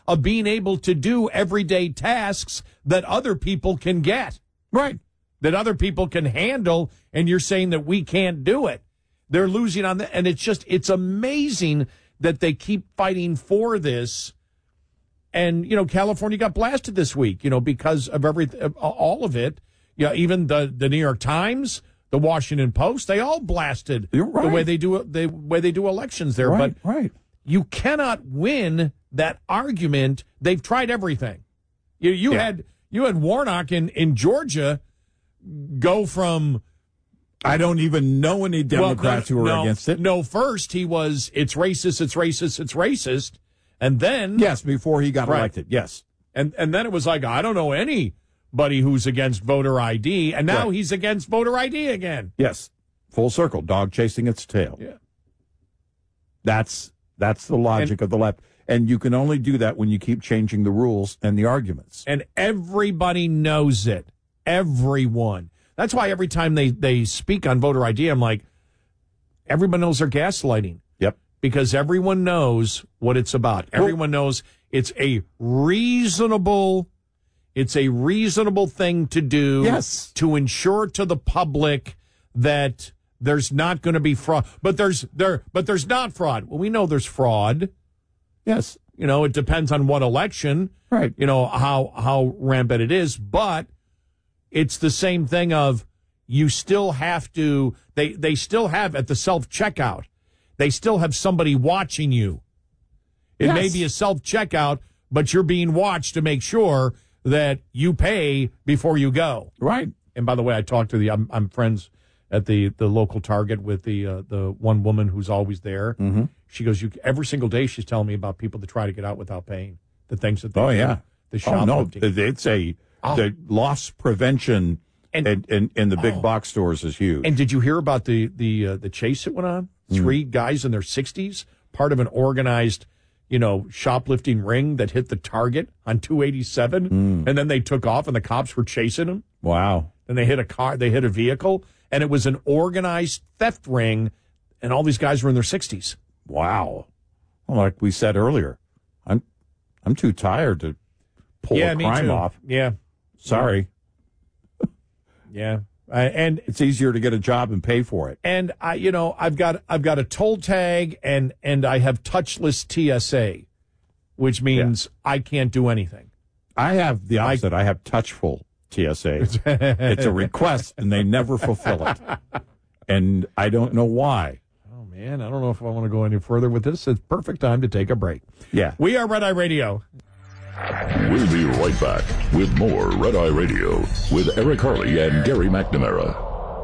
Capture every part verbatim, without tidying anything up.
of being able to do everyday tasks that other people can get. Right. That other people can handle, and you're saying that we can't do it. They're losing on that, and it's just, it's amazing that they keep fighting for this. And, you know, California got blasted this week, you know, because of everything, all of it. Yeah, even the, the New York Times, the Washington Post, they all blasted right. the way they do the way they do elections there. Right, but right. you cannot win that argument. They've tried everything. You you Yeah. had you had Warnock in, in Georgia go from I don't even know any Democrats well, no, who are no, against it. No, first he was it's racist, it's racist, it's racist. And then Yes, before he got right. elected. Yes. And and then it was like, I don't know anybody who's against voter I D, and now Right. he's against voter I D again. Yes. Full circle, dog chasing its tail. Yeah. That's that's the logic And- of the left. And you can only do that when you keep changing the rules and the arguments. And everybody knows it. Everyone. That's why every time they, they speak on voter I D, I'm like, everyone knows they're gaslighting. Yep. Because everyone knows what it's about. Everyone knows it's a reasonable, it's a reasonable thing to do. Yes. To ensure to the public that there's not going to be fraud. But there's there, but there's not fraud. Well, we know there's fraud. Yes. You know, it depends on what election. Right. You know, how how rampant it is. But it's the same thing of you still have to, they, they still have at the self-checkout, they still have somebody watching you. It Yes. may be a self-checkout, but you're being watched to make sure that you pay before you go. Right. And by the way, I talked to the, I'm, I'm friends at the, the local Target with the uh, the one woman who's always there. Mm-hmm. She goes, you every single day she's telling me about people that try to get out without paying, the things that they Oh, do, yeah. the Oh, no. shoplifting. It's a, Oh. the loss prevention And- in, in, in the big Oh. box stores is huge. And did you hear about the the uh, the chase that went on? Three guys in their sixties, part of an organized, you know, shoplifting ring that hit the Target on two eighty-seven, and then they took off, and the cops were chasing them. Wow. And they hit a car, they hit a vehicle, and it was an organized theft ring, and all these guys were in their sixties. Wow. Well, like we said earlier, I'm I'm too tired to pull yeah, a me crime too. off. Yeah, Sorry. yeah, uh, and It's easier to get a job and pay for it. and I, you know, I've got I've got a toll tag, and and I have touchless T S A, which means I can't do anything. I have the opposite. I, have touchful T S A. It's a request, and they never fulfill it. And I don't know why. Oh, man, I don't know if I want to go any further with this. It's perfect time to take a break. Yeah. We are Red Eye Radio. We'll be right back with more Red Eye Radio with Eric Harley and Gary McNamara.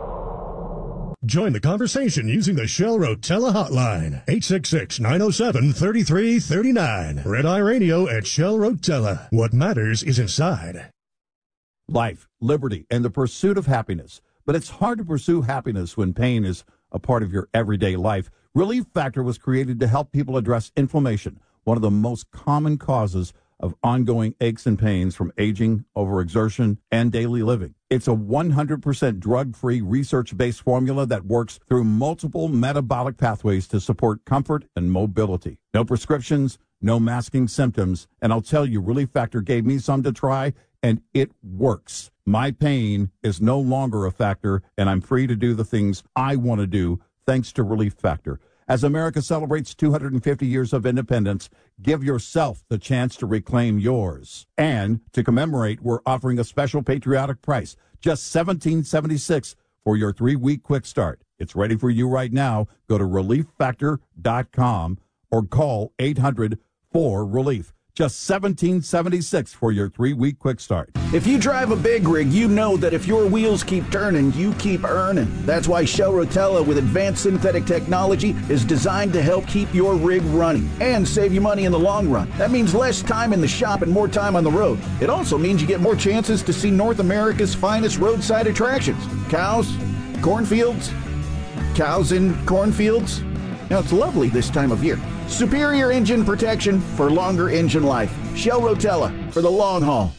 Join the conversation using the Shell Rotella hotline, eight six six, nine oh seven, three three three nine. Red Eye Radio at Shell Rotella. What matters is inside. Life, liberty, and the pursuit of happiness. But it's hard to pursue happiness when pain is a part of your everyday life. Relief Factor was created to help people address inflammation, one of the most common causes of ongoing aches and pains from aging, overexertion, and daily living. It's a one hundred percent drug-free, research-based formula that works through multiple metabolic pathways to support comfort and mobility. No prescriptions, no masking symptoms, and I'll tell you, Relief Factor gave me some to try, and it works. My pain is no longer a factor, and I'm free to do the things I want to do thanks to Relief Factor. As America celebrates two hundred fifty years of independence, give yourself the chance to reclaim yours. And to commemorate, we're offering a special patriotic price, just seventeen seventy-six for your three-week quick start. It's ready for you right now. Go to relief factor dot com or call eight hundred four relief. Just seventeen seventy-six for your three-week quick start. If you drive a big rig, you know that if your wheels keep turning, you keep earning. That's why Shell Rotella with advanced synthetic technology is designed to help keep your rig running and save you money in the long run. That means less time in the shop and more time on the road. It also means you get more chances to see North America's finest roadside attractions. Cows, cornfields, cows in cornfields. Now, it's lovely this time of year. Superior engine protection for longer engine life. Shell Rotella for the long haul.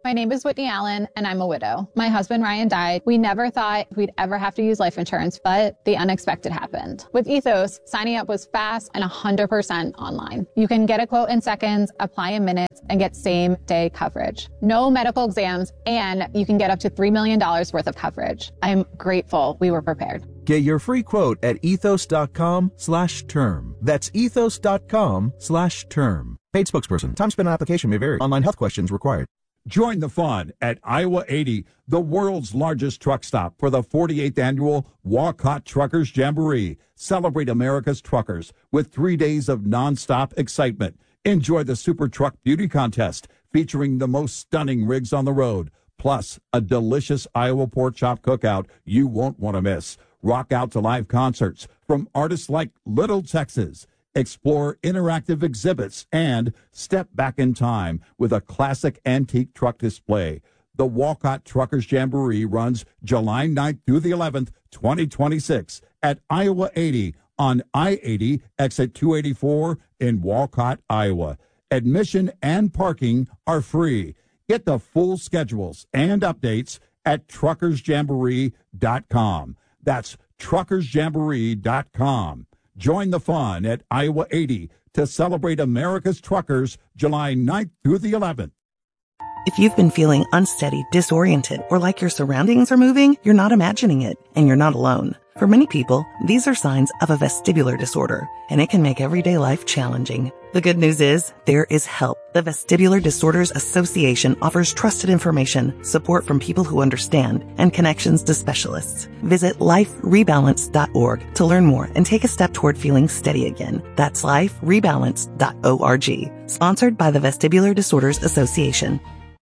My name is Whitney Allen, and I'm a widow. My husband, Ryan, died. We never thought we'd ever have to use life insurance, but the unexpected happened. With Ethos, signing up was fast and one hundred percent online. You can get a quote in seconds, apply in minutes, and get same-day coverage. No medical exams, and you can get up to three million dollars worth of coverage. I'm grateful we were prepared. Get your free quote at ethos.com slash term. That's ethos.com slash term. Paid spokesperson. Time spent on application may vary. Online health questions required. Join the fun at Iowa eighty, the world's largest truck stop, for the forty-eighth annual Walcott Truckers Jamboree. Celebrate America's truckers with three days of nonstop excitement. Enjoy the Super Truck Beauty Contest featuring the most stunning rigs on the road, plus a delicious Iowa pork chop cookout you won't want to miss. Rock out to live concerts from artists like Little Texas. Explore interactive exhibits and step back in time with a classic antique truck display. The Walcott Truckers Jamboree runs July ninth through the eleventh, twenty twenty-six at Iowa eighty on I eighty, exit two eighty-four in Walcott, Iowa. Admission and parking are free. Get the full schedules and updates at truckers jamboree dot com. That's truckers jamboree dot com. Join the fun at Iowa eighty to celebrate America's truckers July ninth through the eleventh. If you've been feeling unsteady, disoriented, or like your surroundings are moving, you're not imagining it, and you're not alone. For many people, these are signs of a vestibular disorder, and it can make everyday life challenging. The good news is, there is help. The Vestibular Disorders Association offers trusted information, support from people who understand, and connections to specialists. Visit life rebalance dot org to learn more and take a step toward feeling steady again. That's life rebalance dot org. Sponsored by the Vestibular Disorders Association.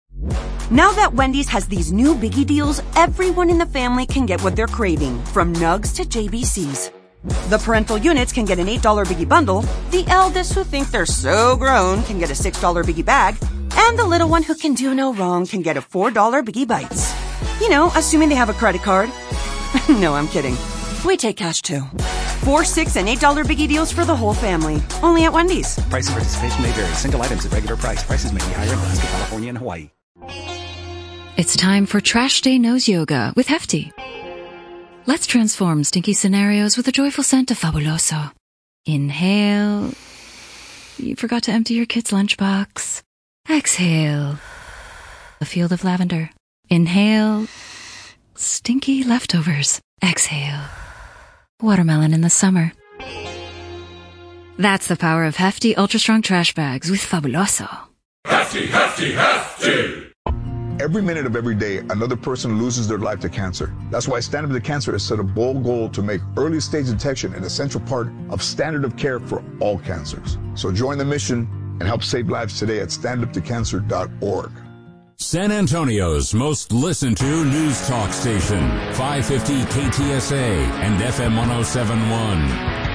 Now that Wendy's has these new biggie deals, everyone in the family can get what they're craving, from nugs to J B Cs. The parental units can get an eight dollar biggie bundle, the eldest who think they're so grown can get a six dollar biggie bag, and the little one who can do no wrong can get a four dollar biggie bites. You know, assuming they have a credit card. No, I'm kidding. We take cash too. Four, six, and eight dollar biggie deals for the whole family. Only at Wendy's. Price and participation may vary. Single items at regular price. Prices may be higher in Alaska, California, and Hawaii. It's time for Trash Day Nose Yoga with Hefty. Let's transform stinky scenarios with a joyful scent of Fabuloso. Inhale. You forgot to empty your kid's lunchbox. Exhale. A field of lavender. Inhale. Stinky leftovers. Exhale. Watermelon in the summer. That's the power of Hefty Ultra Strong Trash Bags with Fabuloso. Hefty, Hefty, Hefty! Every minute of every day, another person loses their life to cancer. That's why Stand Up to Cancer has set a bold goal to make early stage detection an essential part of standard of care for all cancers. So join the mission and help save lives today at stand up to cancer dot org. San Antonio's most listened to news talk station, five fifty K T S A and F M one oh seven point one.